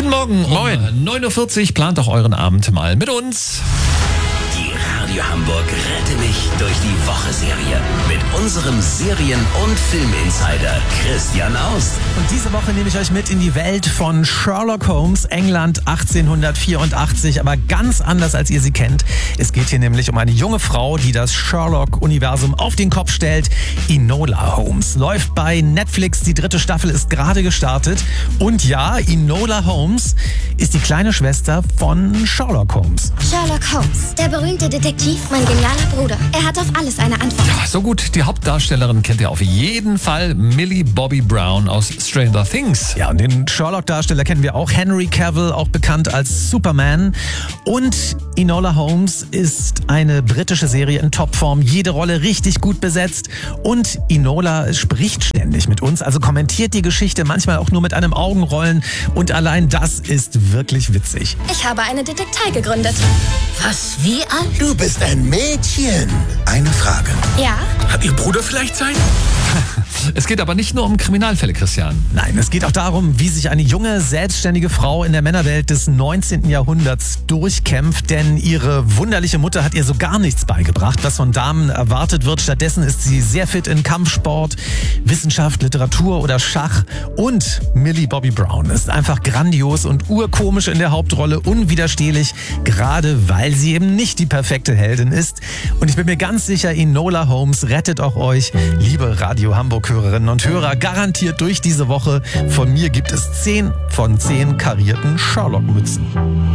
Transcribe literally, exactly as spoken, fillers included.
Guten Morgen. Moin. Um neun Uhr vierzig plant doch euren Abend mal mit uns. Die Radio Hamburg Rette mich durch die Woche-Serie mit unserem Serien- und Filminsider Christian Aust. Und diese Woche nehme ich euch mit in die Welt von Sherlock Holmes, England achtzehnhundertvierundachtzig, aber ganz anders, als ihr sie kennt. Es geht hier nämlich um eine junge Frau, die das Sherlock-Universum auf den Kopf stellt. Enola Holmes läuft bei Netflix, die dritte Staffel ist gerade gestartet. Und ja, Enola Holmes ist die kleine Schwester von Sherlock Holmes. Sherlock Holmes, der berühmte Detektiv, mein genialer Bruder. Er hat auf alles eine Antwort. Ja, so gut. Die Hauptdarstellerin kennt ihr auf jeden Fall. Millie Bobby Brown aus Stranger Things. Ja, und den Sherlock-Darsteller kennen wir auch. Henry Cavill, auch bekannt als Superman. Und Enola Holmes ist eine britische Serie in Topform. Jede Rolle richtig gut besetzt. Und Enola spricht ständig mit uns, also kommentiert die Geschichte, manchmal auch nur mit einem Augenrollen. Und allein das ist wirklich witzig. Ich habe eine Detektei gegründet. Was, wie alt? Du bist ein Mädchen. Eine Frage. Ja? Hat Ihr Bruder vielleicht Zeit? Es geht aber nicht nur um Kriminalfälle, Christian. Nein, es geht auch darum, wie sich eine junge, selbstständige Frau in der Männerwelt des neunzehnten Jahrhunderts durchkämpft, denn ihre wunderliche Mutter hat ihr so gar nichts beigebracht, was von Damen erwartet wird. Stattdessen ist sie sehr fit in Kampfsport, Wissenschaft, Literatur oder Schach. Und Millie Bobby Brown ist einfach grandios und urkomisch in der Hauptrolle, unwiderstehlich, gerade weil sie eben nicht die perfekte Heldin ist. Und ich bin mir ganz sicher, Enola Holmes rettet auch euch, liebe Radio Hamburg-Hörerinnen und Hörer, garantiert durch diese Woche. Von mir gibt es zehn von zehn karierten Sherlock-Mützen.